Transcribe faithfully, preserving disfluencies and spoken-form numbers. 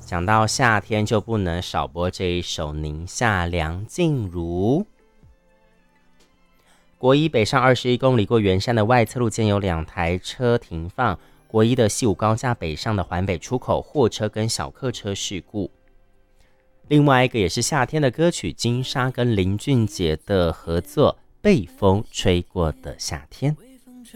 讲到夏天就不能少播这一首宁夏梁静茹。国一北上二十一公里过圆山的外侧路间有两台车停放，国一的西武高架北上的环北出口货车跟小客车事故。另外一个也是夏天的歌曲，金莎跟林俊杰的合作《被风吹过的夏天》。